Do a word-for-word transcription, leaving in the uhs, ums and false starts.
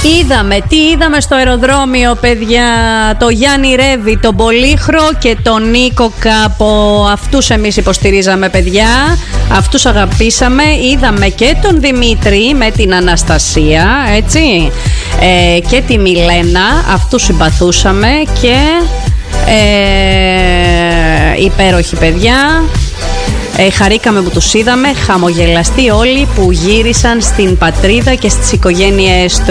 Είδαμε, τι είδαμε στο αεροδρόμιο, παιδιά? Το Γιάννη Ρέβη, τον Πολύχρο και τον Νίκο Κάπο. Αυτούς εμείς υποστηρίζαμε, παιδιά. Αυτούς αγαπήσαμε. Είδαμε και τον Δημήτρη με την Αναστασία, έτσι, ε, και τη Μιλένα. Αυτούς συμπαθούσαμε και ε, υπέροχοι, παιδιά. Ε, χαρήκαμε που τους είδαμε, χαμογελαστοί όλοι που γύρισαν στην πατρίδα και στις οικογένειές τους.